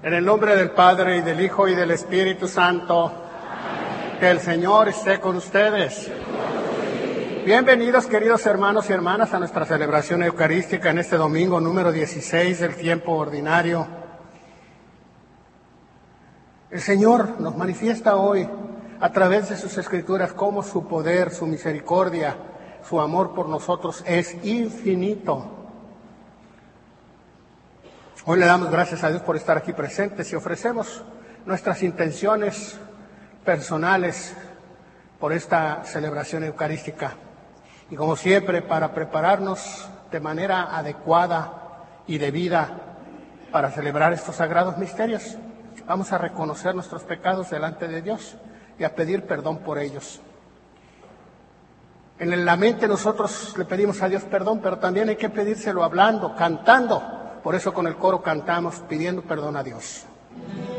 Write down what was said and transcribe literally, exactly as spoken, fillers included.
En el nombre del Padre, y del Hijo, y del Espíritu Santo. Amén. Que el Señor esté con ustedes. Bienvenidos, queridos hermanos y hermanas, a nuestra celebración eucarística en este domingo número dieciséis del tiempo ordinario. El Señor nos manifiesta hoy, a través de sus Escrituras, cómo su poder, su misericordia, su amor por nosotros es infinito. Hoy le damos gracias a Dios por estar aquí presentes y ofrecemos nuestras intenciones personales por esta celebración eucarística. Y como siempre, para prepararnos de manera adecuada y debida para celebrar estos sagrados misterios, vamos a reconocer nuestros pecados delante de Dios y a pedir perdón por ellos. En la mente nosotros le pedimos a Dios perdón, pero también hay que pedírselo hablando, cantando. Por eso con el coro cantamos pidiendo perdón a Dios.